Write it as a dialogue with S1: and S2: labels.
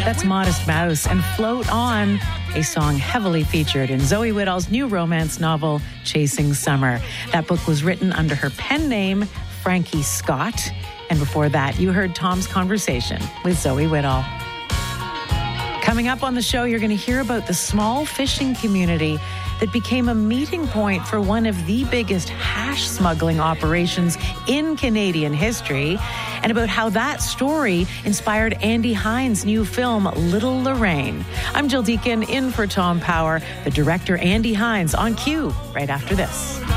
S1: That's Modest Mouse and Float On, a song heavily featured in Zoe Whittall's new romance novel, Chasing Summer. That book was written under her pen name, Frankie Scott. And before that, you heard Tom's conversation with Zoe Whittall. Coming up on the show, you're going to hear about the small fishing community that became a meeting point for one of the biggest hash smuggling operations in Canadian history, and about how that story inspired Andy Hines' new film, Little Lorraine. I'm Jill Deacon, in for Tom Power, the director Andy Hines on cue right after this.